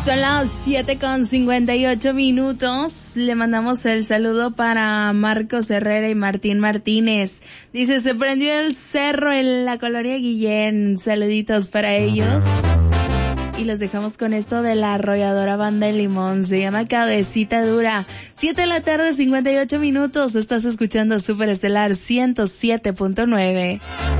Son las 7:58. Le mandamos el saludo para Marcos Herrera y Martín Martínez. Dice, se prendió el cerro en la colonia Guillén. Saluditos para ellos. Y los dejamos con esto de la arrolladora Banda de Limón. Se llama Cabecita Dura. 7:58. Estás escuchando Superestelar 107.9.